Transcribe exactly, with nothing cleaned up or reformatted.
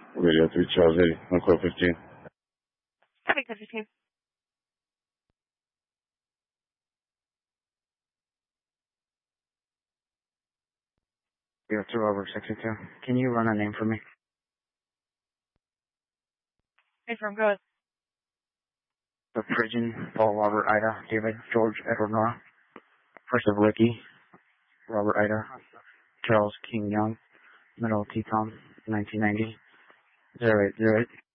Radio three Charles eighty, one code fifteen. Copy, code fifteen. Zero two over sixty-two. Can you run a name for me? Hey, from go ahead. The Pridgeon, Paul, Robert, Ida, David, George, Edward, Nora. First of Ricky, Robert, Ida, Charles, King, Young. Middle, T-Tom, nineteen ninety. Zero eight zero eight.